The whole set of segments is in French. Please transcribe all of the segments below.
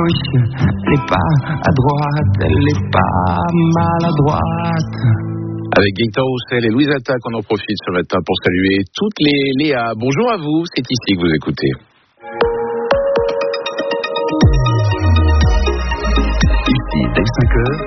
gauche, elle n'est pas à droite, elle n'est pas maladroite. Avec Gaëtan Roussel et Louise Attaque, on en profite ce matin pour saluer toutes les Léa. Bonjour à vous, c'est ici que vous écoutez. Ici, dès 5h,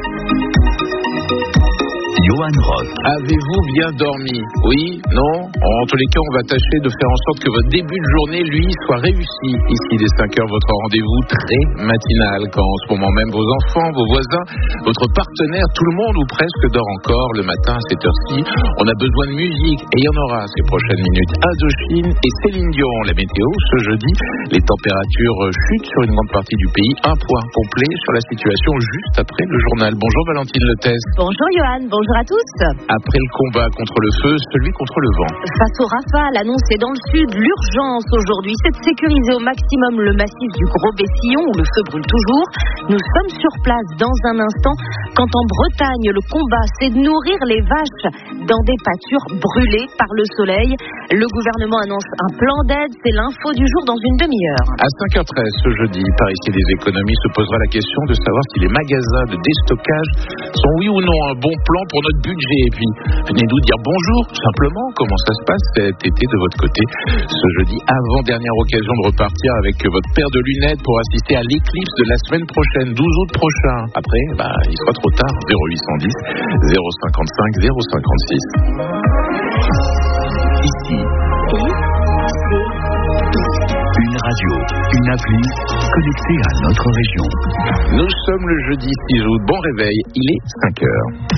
Johan Rock. Avez-vous bien dormi? Oui? Non? En tous les cas, on va tâcher de faire en sorte que votre début de journée, lui, soit réussi. Ici, dès 5h, votre rendez-vous très matinal, quand en ce moment même vos enfants, vos voisins, votre partenaire, tout le monde ou presque dort encore le matin à cette heure-ci. On a besoin de musique et il y en aura ces prochaines minutes. Indochine et Céline Dion. La météo, ce jeudi, les températures chutent sur une grande partie du pays. Un point complet sur la situation juste après le journal. Bonjour Valentine Letes. Bonjour Johan, bonjour à tous. Après le combat contre le feu, celui contre le vent. Face au rafale annoncé dans le sud, l'urgence aujourd'hui, c'est de sécuriser au maximum le massif du Gros-Bessillon où le feu brûle toujours. Nous sommes sur place dans un instant quand en Bretagne, le combat, c'est de nourrir les vaches dans des pâtures brûlées par le soleil. Le gouvernement annonce un plan d'aide, c'est l'info du jour dans une demi-heure. À 5h13 ce jeudi, par ici des économies se posera la question de savoir si les magasins de déstockage sont oui ou non un bon plan pour notre budget. Et puis, venez nous dire bonjour, simplement, comment ça se passe cet été de votre côté. Ce jeudi, avant-dernière occasion de repartir avec votre paire de lunettes pour assister à l'éclipse de la semaine prochaine, 12 août prochain. Après, il sera trop tard, 0810 055 056. Ici, une radio, une appli connectée à notre région. Nous sommes le jeudi 6 août. Bon réveil, il est 5h.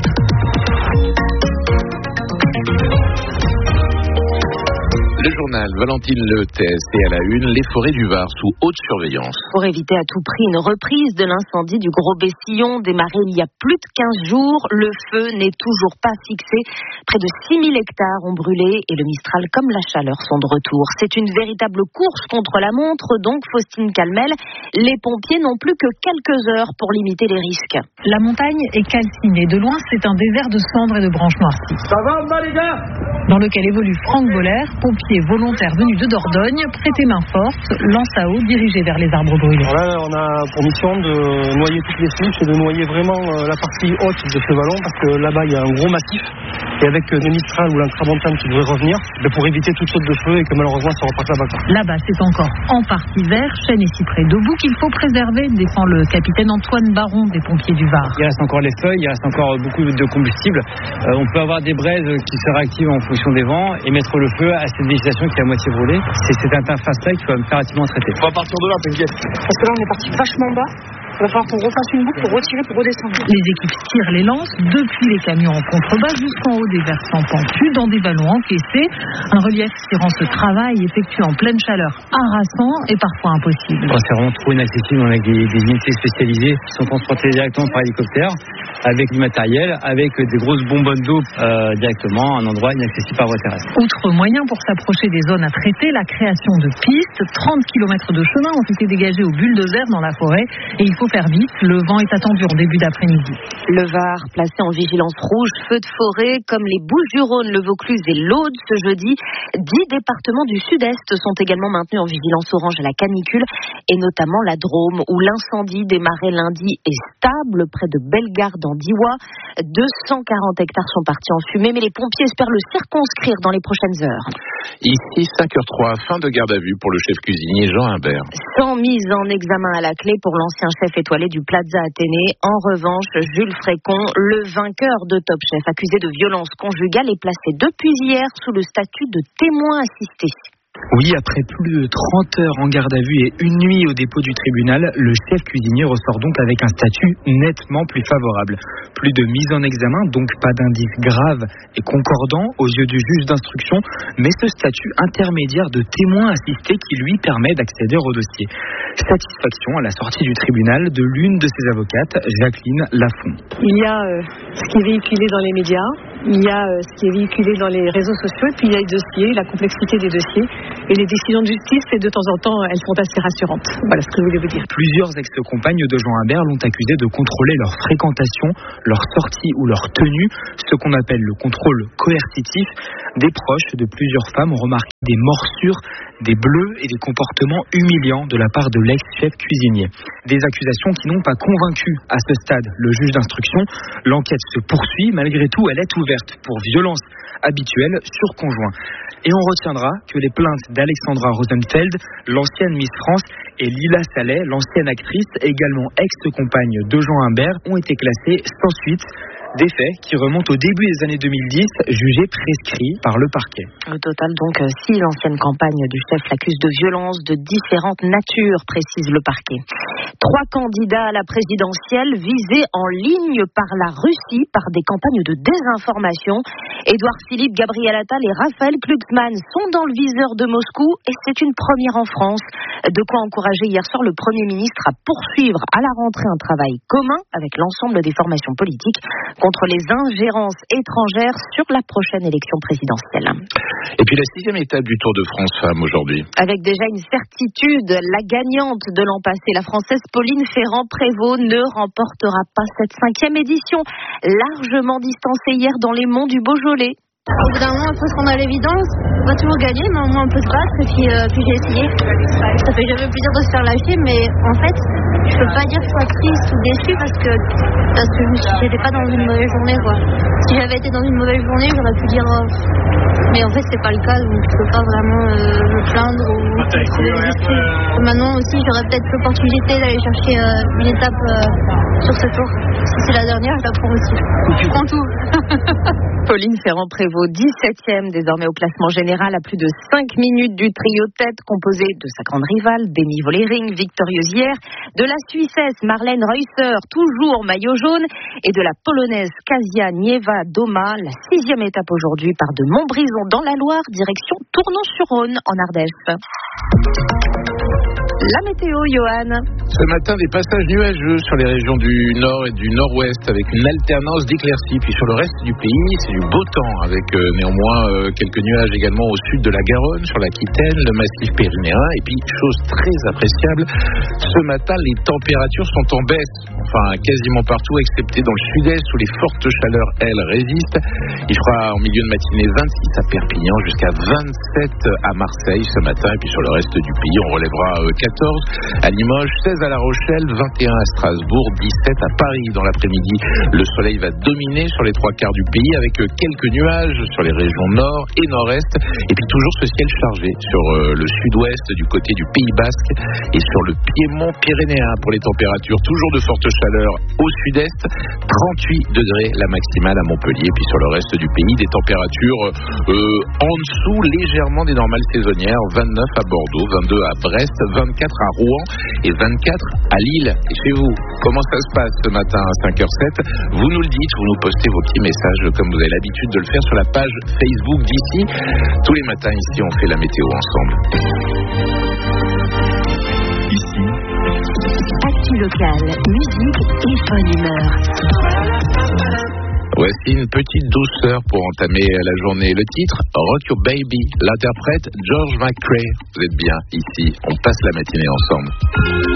Le journal Valentine Letes et à la une, les forêts du Var sous haute surveillance. Pour éviter à tout prix une reprise de l'incendie du Gros-Bessillon démarré il y a plus de 15 jours, le feu n'est toujours pas fixé. Près de 6000 hectares ont brûlé et le Mistral comme la chaleur sont de retour. C'est une véritable course contre la montre, donc Faustine Calmel. Les pompiers n'ont plus que quelques heures pour limiter les risques. La montagne est calcinée. De loin, c'est un désert de cendres et de branches noircies. Ça va, les gars? Dans lequel évolue Franck Boller, pompier volontaire venu de Dordogne, prêter main forte, lance à eau dirigée vers les arbres brûlés. Là, on a pour mission de noyer toutes les souches et de noyer vraiment la partie haute de ce vallon parce que là-bas, il y a un gros massif. Et avec le Mistral ou l'intramontane qui devrait revenir, pour éviter toute saute de feu et que malheureusement ça repasse là-bas. Là-bas, c'est encore en partie vert, chênes et cyprès debout qu'il faut préserver, défend le capitaine Antoine Baron des pompiers du Var. Il reste encore les feuilles, il reste encore beaucoup de combustible. On peut avoir des braises qui se réactivent en fonction des vents et mettre le feu à cette végétation qui est à moitié brûlée. C'est cette interface-là qu'il faut impérativement traiter. On va partir de là, t'inquiète. Parce que là, on est parti vachement bas. Il va falloir qu'on refasse une boucle pour retirer, pour redescendre. Les équipes tirent les lances depuis les camions en contrebas jusqu'en haut des versants pentus dans des vallons encaissés. Un relief qui rend ce travail effectué en pleine chaleur harassant et parfois impossible. C'est vraiment trop inaccessible avec des unités spécialisées qui sont transportées directement par hélicoptère avec du matériel, avec des grosses bonbonnes d'eau directement à un endroit inaccessible par voie terrestre. Outre moyen pour s'approcher des zones à traiter, la création de pistes, 30 km de chemin ont été dégagés au bulldozer dans la forêt et il faut faire vite, le vent est attendu en début d'après-midi. Le Var placé en vigilance rouge, feu de forêt, comme les Bouches-du-Rhône, le Vaucluse et l'Aude ce jeudi. 10 départements du sud-est sont également maintenus en vigilance orange à la canicule et notamment la Drôme où l'incendie démarré lundi est stable près de Bellegarde en Diois. 240 hectares sont partis en fumée mais les pompiers espèrent le circonscrire dans les prochaines heures. Ici 5h03, fin de garde à vue pour le chef cuisinier Jean Humbert. Sans mise en examen à la clé pour l'ancien chef étoilé du Plaza Athénée. En revanche, Jules Frécon, le vainqueur de Top Chef, accusé de violence conjugale, est placé depuis hier sous le statut de témoin assisté. Oui, après plus de 30 heures en garde à vue et une nuit au dépôt du tribunal, le chef cuisinier ressort donc avec un statut nettement plus favorable. Plus de mise en examen, donc pas d'indices graves et concordants aux yeux du juge d'instruction, mais ce statut intermédiaire de témoin assisté qui lui permet d'accéder au dossier. Satisfaction à la sortie du tribunal de l'une de ses avocates, Jacqueline Lafont. Il y a ce qui est véhiculé dans les médias, il y a ce qui est véhiculé dans les réseaux sociaux, et puis il y a les dossiers, la complexité des dossiers. Et les décisions de justice, et de temps en temps, elles sont assez rassurantes. Voilà ce que je voulais vous dire. Plusieurs ex-compagnes de Jean Humbert l'ont accusé de contrôler leur fréquentation, leur sortie ou leur tenue, ce qu'on appelle le contrôle coercitif. Des proches de plusieurs femmes ont remarqué des morsures, des bleus et des comportements humiliants de la part de l'ex-chef cuisinier. Des accusations qui n'ont pas convaincu à ce stade le juge d'instruction. L'enquête se poursuit. Malgré tout, elle est ouverte pour violence habituelle sur conjoint. Et on retiendra que les plaintes d'Alexandra Rosenfeld, l'ancienne Miss France, et Lila Salet, l'ancienne actrice, également ex-compagne de Jean Humbert, ont été classées sans suite. Des faits qui remontent au début des années 2010, jugés prescrits par le parquet. Au total, donc, 6 anciennes campagnes du chef l'accusent de violences de différentes natures, précise le parquet. 3 candidats à la présidentielle visés en ligne par la Russie par des campagnes de désinformation. Édouard Philippe, Gabriel Attal et Raphaël Glucksmann sont dans le viseur de Moscou et c'est une première en France. De quoi encourager hier soir le Premier ministre à poursuivre à la rentrée un travail commun avec l'ensemble des formations politiques contre les ingérences étrangères sur la prochaine élection présidentielle. Et puis la 6e étape du Tour de France Femmes aujourd'hui. Avec déjà une certitude, la gagnante de l'an passé, la Française Pauline Ferrand-Prévot, ne remportera pas cette 5e édition, largement distancée hier dans les monts du Beaujolais. Au bout d'un moment, il faut se rendre à l'évidence. On va toujours gagner, mais au moins on peut se battre. Et puis j'ai essayé. Ça fait jamais plaisir de se faire lâcher, mais en fait, je peux pas dire que je sois triste ou déçue parce que j'étais pas dans une mauvaise journée, quoi. Si j'avais été dans une mauvaise journée, j'aurais pu dire mais en fait c'est pas le cas, donc je peux pas vraiment me plaindre ou trouver des excuses. Maintenant aussi, j'aurais peut-être l'opportunité d'aller chercher une étape sur ce tour. Si c'est la dernière, je la prends aussi. Je prends tout. Pauline Ferrand-Prévot, 17e désormais au classement général, à plus de 5 minutes du trio tête composé de sa grande rivale, Demi Vollering, victorieuse hier, de la Suissesse Marlène Reusser, toujours maillot jaune, et de la Polonaise Kasia Nieva-Doma. La 6e étape aujourd'hui part de Montbrison dans la Loire, direction Tournon-sur-Rhône en Ardèche. La météo, Johan. Ce matin, des passages nuageux sur les régions du nord et du nord-ouest avec une alternance d'éclaircies. Puis sur le reste du pays, c'est du beau temps avec néanmoins quelques nuages également au sud de la Garonne, sur l'Aquitaine, le massif pyrénéen. Et puis, chose très appréciable, ce matin, les températures sont en baisse. Enfin, quasiment partout, excepté dans le sud-est où les fortes chaleurs, elles, résistent. Il fera en milieu de matinée 26 à Perpignan, jusqu'à 27 à Marseille ce matin. Et puis sur le reste du pays, on relèvera 14 à Limoges, 16 à La Rochelle, 21 à Strasbourg, 17 à Paris dans l'après-midi. Le soleil va dominer sur les 3/4 du pays avec quelques nuages sur les régions nord et nord-est. Et puis toujours ce ciel chargé sur le sud-ouest du côté du Pays Basque et sur le piémont pyrénéen pour les températures. Toujours de fortes chaleurs au sud-est, 38 degrés la maximale à Montpellier. Puis sur le reste du pays, des températures en dessous légèrement des normales saisonnières. 29 à Bordeaux, 22 à Brest, 24 à Rouen et 24 à Lille. Et chez vous, comment ça se passe ce matin à 5h07? Vous nous le dites, vous nous postez vos petits messages comme vous avez l'habitude de le faire sur la page Facebook d'Ici. Tous les matins ici, on fait la météo ensemble. Ici, Actu locale, musique et bonne humeur. Voici une petite douceur pour entamer la journée. Le titre, Rock Your Baby. L'interprète, George McCrae. Vous êtes bien ici. On passe la matinée ensemble.